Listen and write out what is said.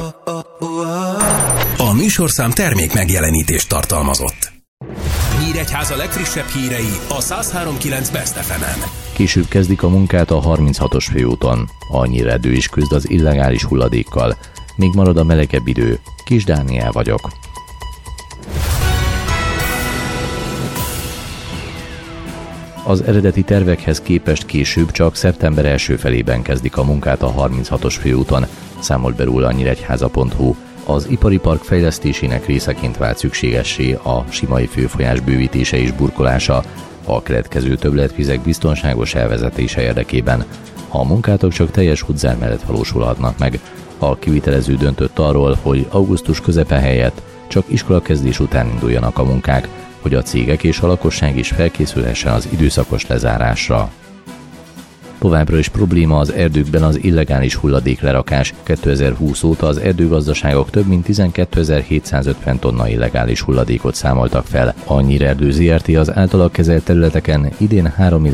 A műsorszám termék megjelenítést tartalmazott. Nyíregyháza legfrissebb hírei a 103.9 Best FM-en. Később kezdik a munkát a 36-os főúton. A Nyíredő is küzd az illegális hulladékkal. Még marad a melegebb idő. Kis Dániel vagyok. Az eredeti tervekhez képest később csak szeptember első felében kezdik a munkát a 36-os főúton, számolt be róla a nyíregyháza.hu. Az ipari park fejlesztésének részeként vált szükségessé a Simai főfolyás bővítése és burkolása a keletkező többletvizek biztonságos elvezetése érdekében. A munkátok csak teljes útzár mellett valósulhatnak meg. A kivitelező döntött arról, hogy augusztus közepe helyett csak iskolakezdés után induljanak a munkák, hogy a cégek és a lakosság is felkészülhessen az időszakos lezárásra. Továbbra is probléma az erdőkben az illegális hulladéklerakás. 2020 óta az erdőgazdaságok több mint 12.750 tonna illegális hulladékot számoltak fel. A Nyírerdő Zrt. Az általa kezelt területeken idén 3